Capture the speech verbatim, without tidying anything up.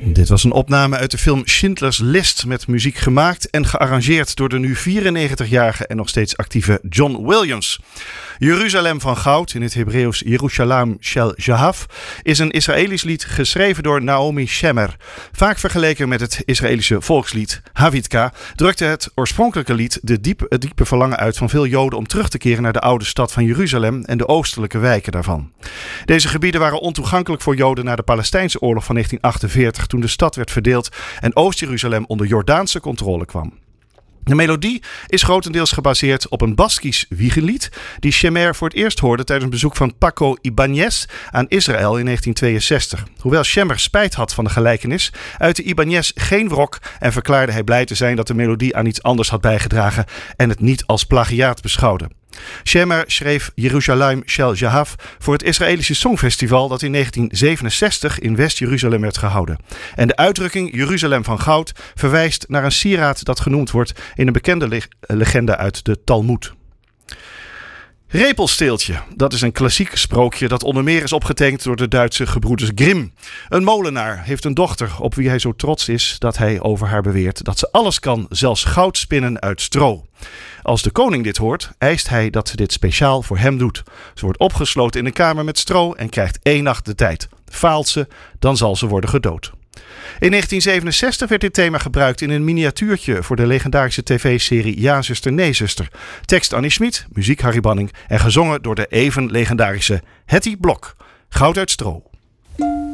Dit was een opname uit de film Schindler's List met muziek gemaakt en gearrangeerd door de nu vierennegentigjarige en nog steeds actieve John Williams. Jeruzalem van goud, in het Hebreeuws Yerushalayim Shel Zahav, is een Israëlisch lied geschreven door Naomi Shemer. Vaak vergeleken met het Israëlische volkslied Havitka, drukte het oorspronkelijke lied de diep, het diepe verlangen uit van veel Joden om terug te keren naar de oude stad van Jeruzalem en de oostelijke wijken daarvan. Deze gebieden waren ontoegankelijk voor Joden na de Palestijnse oorlog van negentien achtenveertig, toen de stad werd verdeeld en Oost-Jeruzalem onder Jordaanse controle kwam. De melodie is grotendeels gebaseerd op een Baskisch wiegenlied die Shemer voor het eerst hoorde tijdens een bezoek van Paco Ibáñez aan Israël in negentien tweeënzestig. Hoewel Shemer spijt had van de gelijkenis, uitte Ibáñez geen wrok en verklaarde hij blij te zijn dat de melodie aan iets anders had bijgedragen en het niet als plagiaat beschouwde. Shemer schreef Yerushalayim Shel Zahav voor het Israëlische Songfestival dat in negentien zevenenzestig in West-Jeruzalem werd gehouden. En de uitdrukking Jeruzalem van goud verwijst naar een sieraad dat genoemd wordt in een bekende leg- legende uit de Talmoed. Repelsteeltje, dat is een klassiek sprookje dat onder meer is opgetekend door de Duitse gebroeders Grimm. Een molenaar heeft een dochter op wie hij zo trots is dat hij over haar beweert dat ze alles kan, zelfs goud spinnen uit stro. Als de koning dit hoort, eist hij dat ze dit speciaal voor hem doet. Ze wordt opgesloten in een kamer met stro en krijgt één nacht de tijd. Faalt ze, dan zal ze worden gedood. In negentien zevenenzestig werd dit thema gebruikt in een miniatuurtje voor de legendarische tv-serie Ja, zuster, nee, zuster. Tekst Annie Schmid, muziek Harry Banning en gezongen door de even legendarische Hetty Blok. Goud uit stro.